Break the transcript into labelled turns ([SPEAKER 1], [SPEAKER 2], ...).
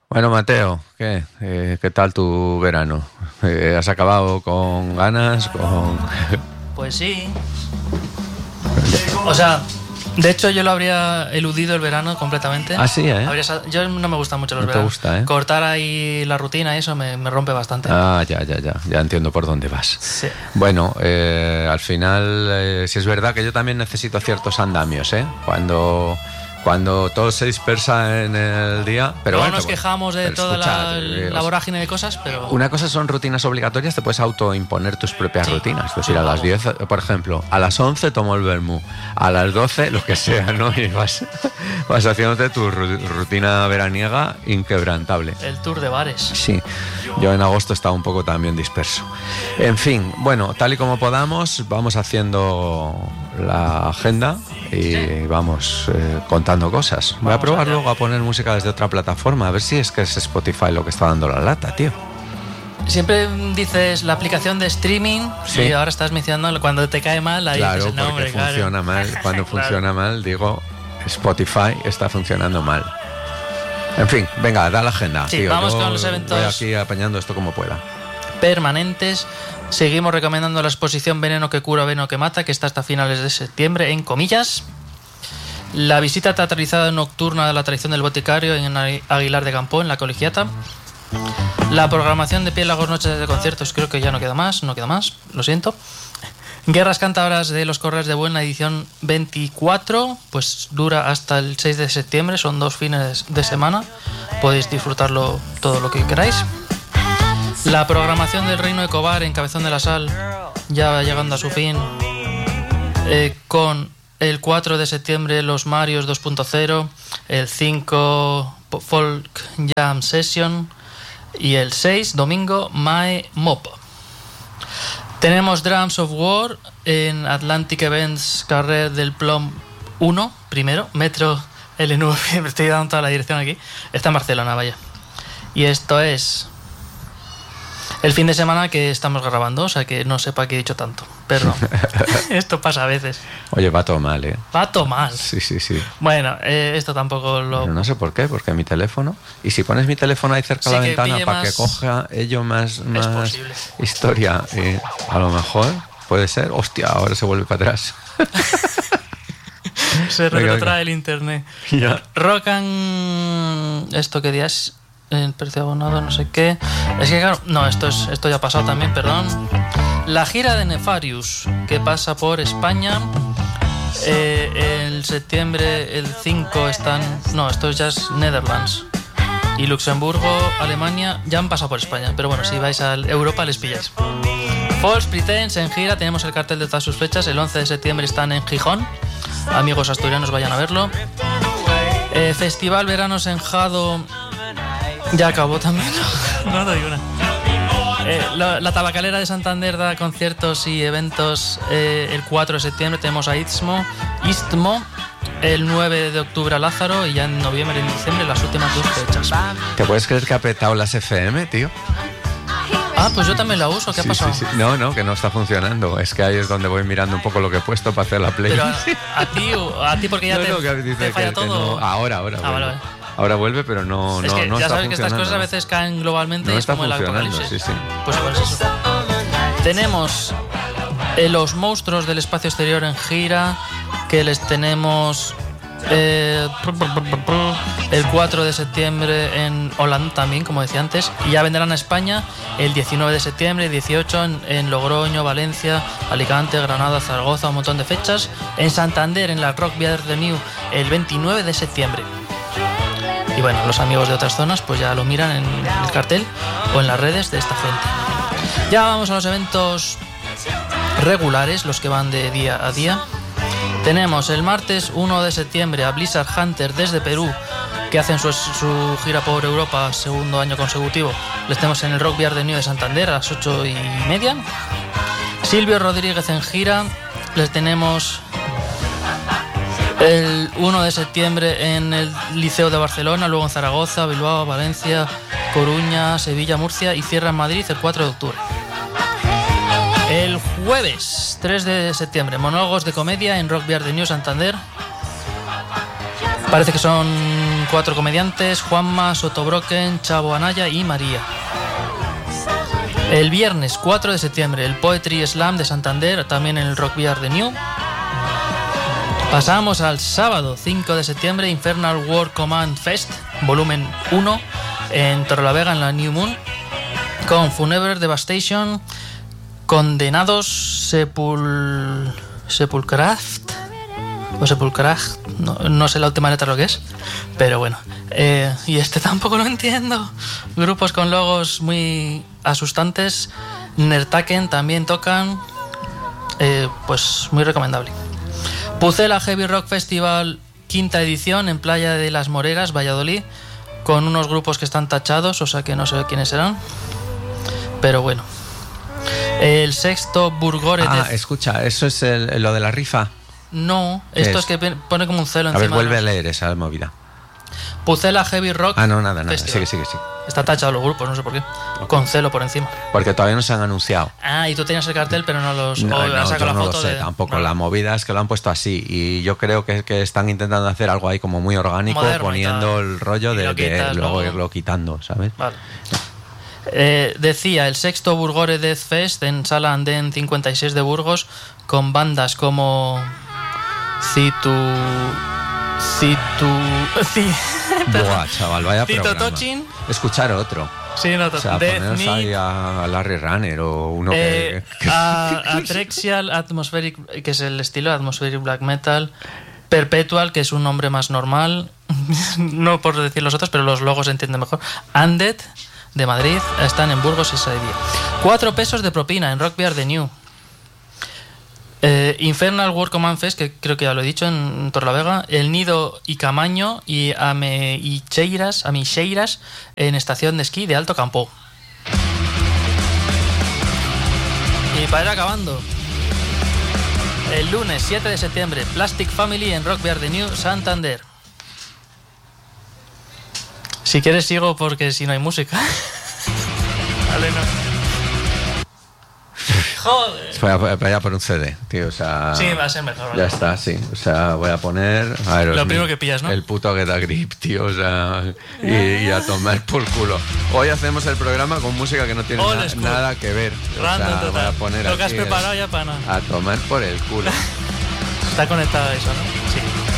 [SPEAKER 1] Bueno, Mateo, ¿qué tal tu verano? ¿Has acabado con ganas?
[SPEAKER 2] Pues sí. O sea, de hecho yo lo habría eludido el verano completamente.
[SPEAKER 1] Ah, sí, ¿eh?
[SPEAKER 2] Yo no me gustan mucho los
[SPEAKER 1] veranos.
[SPEAKER 2] No te gusta, ¿eh? Cortar ahí la rutina y eso me rompe bastante.
[SPEAKER 1] Ah, ya entiendo por dónde vas.
[SPEAKER 2] Sí.
[SPEAKER 1] Bueno, al final, sí es verdad que yo también necesito ciertos andamios, ¿eh? Cuando todo se dispersa en el día. Pero
[SPEAKER 2] no
[SPEAKER 1] bueno,
[SPEAKER 2] nos quejamos de toda la vorágine de cosas, pero...
[SPEAKER 1] Una cosa son rutinas obligatorias, te puedes autoimponer tus propias rutinas. Es decir, a las 10, por ejemplo, a las 11 tomo el vermú, a las 12 lo que sea, ¿no? Y vas haciéndote tu rutina veraniega inquebrantable.
[SPEAKER 2] El tour de bares.
[SPEAKER 1] Sí, yo en agosto estaba un poco también disperso. En fin, bueno, tal y como podamos, vamos haciendo la agenda y vamos contando cosas. Voy a probar luego a poner música desde otra plataforma, a ver si es que es Spotify lo que está dando la lata, tío.
[SPEAKER 2] Siempre dices la aplicación de streaming,
[SPEAKER 1] sí.
[SPEAKER 2] Y ahora estás mencionando cuando te cae mal, ahí
[SPEAKER 1] claro,
[SPEAKER 2] dices el nombre,
[SPEAKER 1] porque funciona mal. Cuando
[SPEAKER 2] claro.
[SPEAKER 1] funciona mal, digo, Spotify está funcionando mal. En fin, venga, da la agenda.
[SPEAKER 2] Sí,
[SPEAKER 1] tío,
[SPEAKER 2] vamos con los eventos.
[SPEAKER 1] Voy aquí apañando esto como pueda.
[SPEAKER 2] Permanentes. Seguimos recomendando la exposición Veneno que cura, veneno que mata, que está hasta finales de septiembre, en comillas. La visita teatralizada nocturna de la tradición del boticario en Aguilar de Campoo, en la Colegiata. La programación de Piélagos Noches de conciertos, creo que ya no queda más, lo siento. Guerras cántabras de los Correos de Buena, edición 24, pues dura hasta el 6 de septiembre, son 2 fines de semana, podéis disfrutarlo todo lo que queráis. La programación del Reino de Cobar en Cabezón de la Sal ya va llegando a su fin, con el 4 de septiembre los Marios 2.0, el 5 Folk Jam Session y el 6 domingo Mae Mop. Tenemos Drums of War en Atlantic Events Carrer del Plom 1, primero, Metro L9, estoy dando toda la dirección aquí, está en Barcelona, vaya. Y esto es el fin de semana que estamos grabando, o sea que no sé para qué he dicho tanto, perdón. Esto pasa a veces.
[SPEAKER 1] Oye, va todo mal, ¿eh?
[SPEAKER 2] Va todo mal.
[SPEAKER 1] Sí.
[SPEAKER 2] Bueno, esto tampoco lo...
[SPEAKER 1] Pero no sé por qué, porque mi teléfono... Y si pones mi teléfono ahí cerca de la ventana para que coja ello más historia, a lo mejor puede ser... Hostia, ahora se vuelve para atrás.
[SPEAKER 2] Se retrotrae el internet.
[SPEAKER 1] Ya.
[SPEAKER 2] Rock and... ¿Esto qué día es? El precio abonado, no sé qué. Es que claro, no, esto ya ha pasado también, perdón. La gira de Nefarious, que pasa por España. El septiembre, el 5 están... No, esto ya es Netherlands. Y Luxemburgo, Alemania, ya han pasado por España. Pero bueno, si vais a Europa les pilláis. False Pretense en gira, tenemos el cartel de todas sus fechas. El 11 de septiembre están en Gijón. Amigos asturianos, vayan a verlo. Festival Veranos en Jado... Ya acabó también, no doy una. La Tabacalera de Santander da conciertos y eventos el 4 de septiembre. Tenemos a Istmo, el 9 de octubre a Lázaro y ya en noviembre y en diciembre las últimas 2 fechas.
[SPEAKER 1] ¿Te puedes creer que ha petado las FM, tío?
[SPEAKER 2] Ah, pues yo también la uso, ¿qué ha pasado?
[SPEAKER 1] Sí. No, que no está funcionando. Es que ahí es donde voy mirando un poco lo que he puesto para hacer la play.
[SPEAKER 2] Pero a ti porque ya te falla todo.
[SPEAKER 1] No, ahora.
[SPEAKER 2] Vale.
[SPEAKER 1] Ahora vuelve, pero no
[SPEAKER 2] es que
[SPEAKER 1] no
[SPEAKER 2] ya
[SPEAKER 1] está
[SPEAKER 2] sabes que estas cosas a veces caen globalmente y es como el apocalipsis.
[SPEAKER 1] Sí.
[SPEAKER 2] Pues eso. Tenemos los monstruos del espacio exterior en gira, que les tenemos el 4 de septiembre en Holanda también, como decía antes, y ya vendrán a España el 19 de septiembre, 18 en Logroño, Valencia, Alicante, Granada, Zaragoza, un montón de fechas. En Santander, en la Rock Bienvenue, el 29 de septiembre. Y bueno, los amigos de otras zonas pues ya lo miran en el cartel o en las redes de esta gente. Ya vamos a los eventos regulares, los que van de día a día. Tenemos el martes 1 de septiembre a Blizzard Hunter desde Perú, que hacen su gira por Europa, segundo año consecutivo. Les tenemos en el Rock Bienvenue de Santander a las 8:30. Silvio Rodríguez en gira, les tenemos el 1 de septiembre en el Liceo de Barcelona, luego en Zaragoza, Bilbao, Valencia, Coruña, Sevilla, Murcia y cierra en Madrid el 4 de octubre. El jueves 3 de septiembre, monólogos de comedia en Rock Bienvenue Santander. Parece que son 4 comediantes: Juanma, Sotobroken, Chavo Anaya y María. El viernes 4 de septiembre, el Poetry Slam de Santander, también en el Rock Beer de New. Pasamos al sábado 5 de septiembre, Infernal War Command Fest, volumen 1, en Torrelavega, en la New Moon, con Funever Devastation, Condenados, Sepulcraft, no sé la última letra lo que es, pero bueno, y tampoco lo entiendo. Grupos con logos muy asustantes. Nertaken también tocan, pues muy recomendable. Pucela Heavy Rock Festival, quinta edición, en Playa de las Moreras, Valladolid, con unos grupos que están tachados, o sea que no sé quiénes serán, pero bueno. El sexto Burgore
[SPEAKER 1] escucha, ¿eso es lo de la rifa?
[SPEAKER 2] No, esto es que pone como un celo encima.
[SPEAKER 1] A ver, vuelve a leer esa movida.
[SPEAKER 2] Pucela Heavy Rock.
[SPEAKER 1] No, nada.
[SPEAKER 2] Festival.
[SPEAKER 1] Sigue.
[SPEAKER 2] Está tachado los grupos, no sé por qué. Con celo por encima.
[SPEAKER 1] Porque todavía no se han anunciado.
[SPEAKER 2] Y tú tenías el cartel, pero no los...
[SPEAKER 1] No,
[SPEAKER 2] has sacado la
[SPEAKER 1] no
[SPEAKER 2] foto
[SPEAKER 1] lo sé, tampoco. La movida es que lo han puesto así. Y yo creo que están intentando hacer algo ahí como muy orgánico, moderno, poniendo el rollo de luego irlo quitando, ¿sabes?
[SPEAKER 2] Vale. Decía, el sexto Burgore Death Fest en Sala Andén 56 de Burgos, con bandas como
[SPEAKER 1] Buah, chaval, vaya
[SPEAKER 2] Cito
[SPEAKER 1] programa.
[SPEAKER 2] Tochin.
[SPEAKER 1] Escuchar otro.
[SPEAKER 2] Sí, no,
[SPEAKER 1] o sea, poneros ahí a Larry Runner o uno que...
[SPEAKER 2] Atrexial Atmospheric, que es el estilo Atmospheric Black Metal. Perpetual, que es un nombre más normal. No por decir los otros, pero los logos se entienden mejor. Undead, de Madrid, están en Burgos ese día. 4 pesos de propina en Rock Beer de New. Infernal War Command Fest, que creo que ya lo he dicho, en Torrelavega. El Nido y Camaño y Amicheiras en estación de esquí de Alto Campo. Y para ir acabando, el lunes 7 de septiembre, Plastic Family en Rock Beer de New, Santander. Si quieres sigo porque si no hay música. Vale, no.
[SPEAKER 1] Joder. Voy a por un CD, tío, o sea...
[SPEAKER 2] Sí, va a ser mejor.
[SPEAKER 1] Ya está, sí. O sea, voy a poner...
[SPEAKER 2] Lo primero que pillas, ¿no?
[SPEAKER 1] El puto Get a Grip, tío, o sea... Y a tomar por culo. Hoy hacemos el programa con música que no tiene nada que ver.
[SPEAKER 2] Random,
[SPEAKER 1] o sea, voy a poner
[SPEAKER 2] lo que has preparado ya para nada.
[SPEAKER 1] A tomar por el culo.
[SPEAKER 2] Está conectado eso, ¿no?